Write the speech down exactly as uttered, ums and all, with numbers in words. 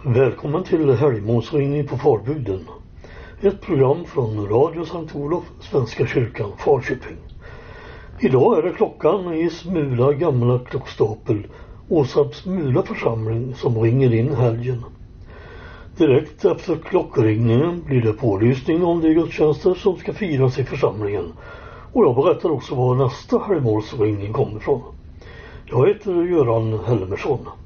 Välkommen till helgmålsringning på Farbygden. Ett program från Radio Sankt Olof, Svenska kyrkan, Falköping. Idag är det klockan i Smula gamla klockstapel, Åsarps Smula församling, som ringer in helgen. Direkt efter klockringningen blir det pålysning om de gudstjänster som ska firas i församlingen. Och jag berättar också var nästa helgmålsringning kommer ifrån. Jag heter Göran Helmersson.